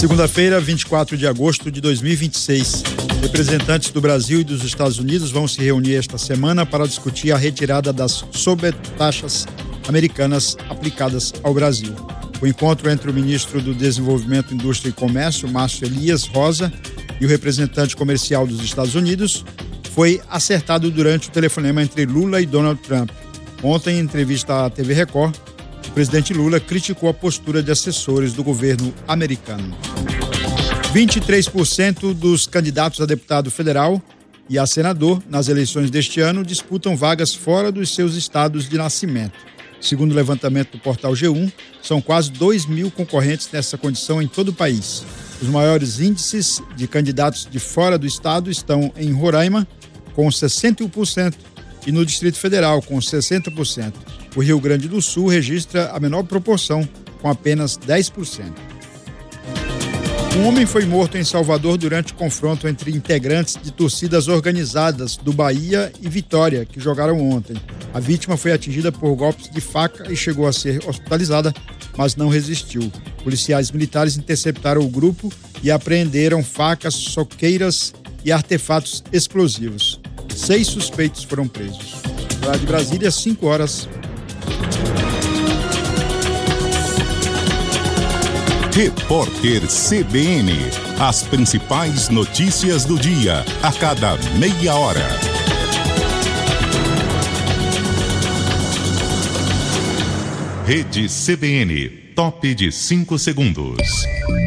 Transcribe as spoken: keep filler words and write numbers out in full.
Segunda-feira, vinte e quatro de agosto de dois mil e vinte e seis. Representantes do Brasil e dos Estados Unidos vão se reunir esta semana para discutir a retirada das sobretaxas americanas aplicadas ao Brasil. O encontro entre o ministro do Desenvolvimento, Indústria e Comércio, Márcio Elias Rosa, e o representante comercial dos Estados Unidos foi acertado durante o telefonema entre Lula e Donald Trump. Ontem, em entrevista à T V Record, o presidente Lula criticou a postura de assessores do governo americano. vinte e três por cento dos candidatos a deputado federal e a senador nas eleições deste ano disputam vagas fora dos seus estados de nascimento. Segundo o levantamento do portal G um, são quase dois mil concorrentes nessa condição em todo o país. Os maiores índices de candidatos de fora do estado estão em Roraima, com sessenta e um por cento, e no Distrito Federal, com sessenta por cento. O Rio Grande do Sul registra a menor proporção, com apenas dez por cento. Um homem foi morto em Salvador durante o confronto entre integrantes de torcidas organizadas do Bahia e Vitória, que jogaram ontem. A vítima foi atingida por golpes de faca e chegou a ser hospitalizada, mas não resistiu. Policiais militares interceptaram o grupo e apreenderam facas, soqueiras e artefatos explosivos. Seis suspeitos foram presos. Lá de Brasília, cinco horas. Repórter C B N. As principais notícias do dia, a cada meia hora. Rede C B N, top de cinco segundos.